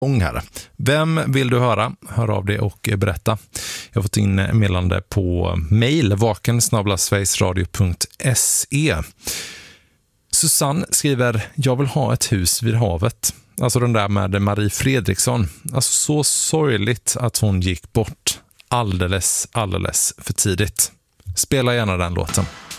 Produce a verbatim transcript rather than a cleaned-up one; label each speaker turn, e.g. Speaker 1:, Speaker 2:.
Speaker 1: Här. Vem vill du höra? Hör av dig och berätta. Jag har fått in meddelande på mail vaken snabel-a sverigesradio punkt se. Susanne skriver: jag vill ha ett hus vid havet. Alltså den där med Marie Fredriksson. Alltså så sorgligt att hon gick bort alldeles, alldeles för tidigt. Spela gärna den låten.